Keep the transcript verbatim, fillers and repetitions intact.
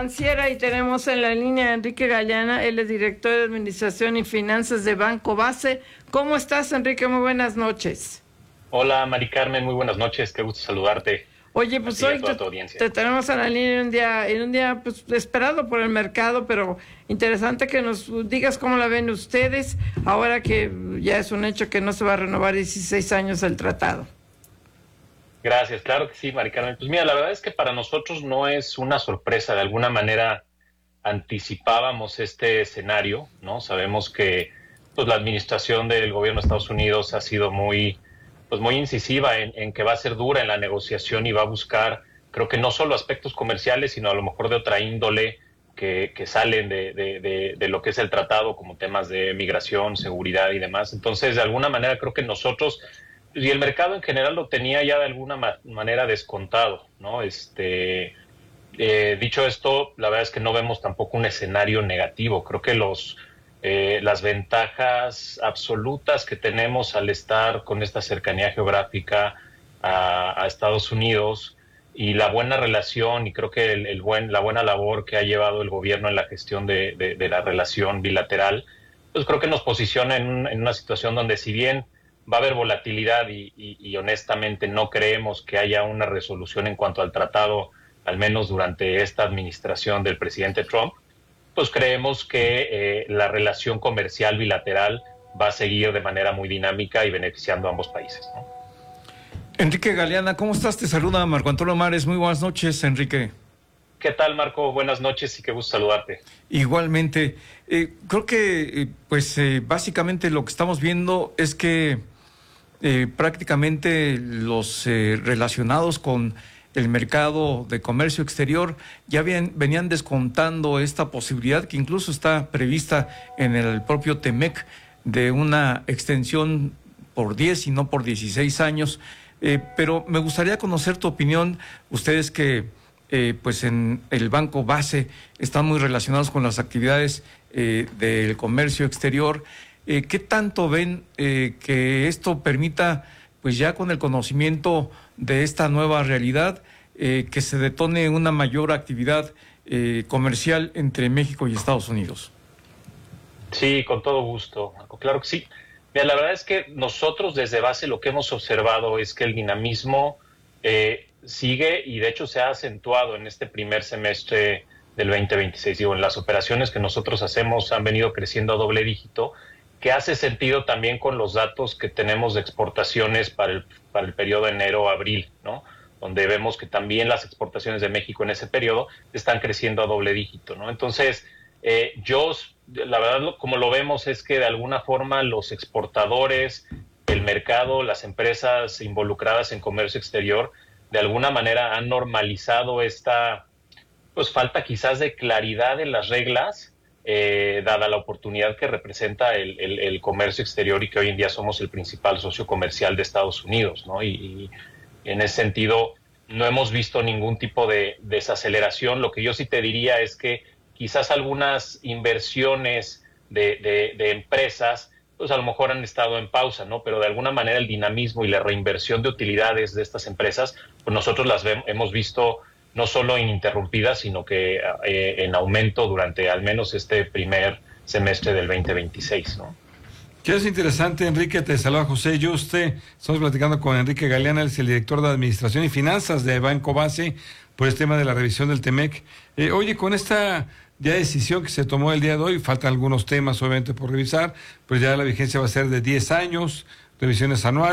financiera y tenemos en la línea a Enrique Galeana, él es director de Administración y Finanzas de Banco Base. ¿Cómo estás, Enrique? Muy buenas noches. Hola, Mari Carmen, muy buenas noches, qué gusto saludarte. Oye, pues hoy te, te tenemos en la línea en un día, en un día pues, esperado por el mercado, pero interesante que nos digas cómo la ven ustedes, ahora que ya es un hecho que no se va a renovar dieciséis años el tratado. Gracias, claro que sí, Mari Carmen. Pues mira, la verdad es que para nosotros no es una sorpresa, de alguna manera anticipábamos este escenario, ¿no? Sabemos que pues, la administración del gobierno de Estados Unidos ha sido muy... pues muy incisiva en, en que va a ser dura en la negociación y va a buscar, creo que no solo aspectos comerciales, sino a lo mejor de otra índole que, que salen de, de, de, de lo que es el tratado, como temas de migración, seguridad y demás. Entonces, de alguna manera, creo que nosotros, y el mercado en general lo tenía ya de alguna ma- manera descontado, ¿no? Este, eh, dicho esto, la verdad es que no vemos tampoco un escenario negativo. Creo que los... Eh, las ventajas absolutas que tenemos al estar con esta cercanía geográfica a, a Estados Unidos y la buena relación y creo que el, el buen, la buena labor que ha llevado el gobierno en la gestión de, de, de la relación bilateral, pues creo que nos posiciona en, un, en una situación donde si bien va a haber volatilidad y, y, y honestamente no creemos que haya una resolución en cuanto al tratado, al menos durante esta administración del presidente Trump, pues creemos que eh, la relación comercial bilateral va a seguir de manera muy dinámica y beneficiando a ambos países, ¿no? Enrique Galeana, ¿cómo estás? Te saluda Marco Antonio Mares. Muy buenas noches, Enrique. ¿Qué tal, Marco? Buenas noches y qué gusto saludarte. Igualmente. Eh, creo que, eh, pues, eh, básicamente lo que estamos viendo es que eh, prácticamente los eh, relacionados con el mercado de comercio exterior ya bien, venían descontando esta posibilidad que incluso está prevista en el propio TEMEC de una extensión por diez y no por dieciséis años. Eh, pero me gustaría conocer tu opinión, ustedes que eh, pues en el Banco Base están muy relacionados con las actividades eh, del comercio exterior. Eh, ¿Qué tanto ven eh, que esto permita, pues ya con el conocimiento de esta nueva realidad, eh, que se detone una mayor actividad eh, comercial entre México y Estados Unidos? Sí, con todo gusto, Marco. Claro que sí. Mira, la verdad es que nosotros desde base lo que hemos observado es que el dinamismo eh, sigue y de hecho se ha acentuado en este primer semestre del veinte veintiséis. Digo, en las operaciones que nosotros hacemos han venido creciendo a doble dígito, que hace sentido también con los datos que tenemos de exportaciones para el, para el periodo enero-abril, ¿no? Donde vemos que también las exportaciones de México en ese periodo están creciendo a doble dígito, ¿no? Entonces, eh, yo, la verdad, como lo vemos es que de alguna forma los exportadores, el mercado, las empresas involucradas en comercio exterior, de alguna manera han normalizado esta, pues, falta quizás de claridad en las reglas, Eh, dada la oportunidad que representa el, el, el comercio exterior y que hoy en día somos el principal socio comercial de Estados Unidos, ¿no? Y, y en ese sentido no hemos visto ningún tipo de desaceleración. Lo que yo sí te diría es que quizás algunas inversiones de, de, de empresas, pues a lo mejor han estado en pausa, ¿no? Pero de alguna manera el dinamismo y la reinversión de utilidades de estas empresas, pues nosotros las ve- hemos visto no solo ininterrumpidas, sino que eh, en aumento durante al menos este primer semestre del veinte veintiséis, ¿no? Que es interesante, Enrique, te saluda José Yuste. Estamos platicando con Enrique Galeana, él es el director de Administración y Finanzas de Banco Base, por el tema de la revisión del TEMEC. Eh, oye, con esta ya decisión que se tomó el día de hoy, faltan algunos temas obviamente por revisar, pues ya la vigencia va a ser de diez años, revisiones anuales.